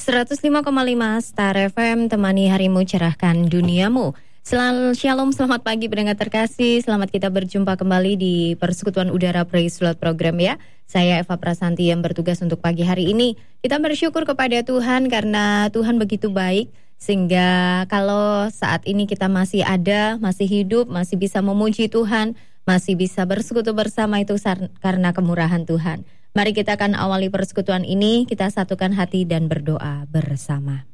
105,5 Star FM, temani harimu, cerahkan duniamu. Shalom, selamat pagi pendengar terkasih. Selamat kita berjumpa kembali di Persekutuan Udara Praise Lord Program ya. Saya Eva Prasanti yang bertugas untuk pagi hari ini. Kita bersyukur kepada Tuhan karena Tuhan begitu baik. Sehingga kalau saat ini kita masih ada, masih hidup, masih bisa memuji Tuhan, masih bisa bersekutu bersama, itu karena kemurahan Tuhan. Mari kita akan awali persekutuan ini, kita satukan hati dan berdoa bersama.